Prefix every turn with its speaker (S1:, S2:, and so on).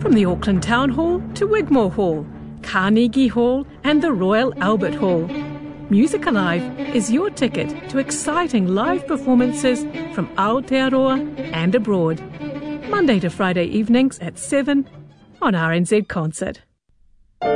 S1: From the Auckland Town Hall to Wigmore Hall, Carnegie Hall and the Royal Albert Hall, Music Alive is your ticket to exciting live performances from Aotearoa and abroad. Monday to Friday evenings at 7 on RNZ Concert.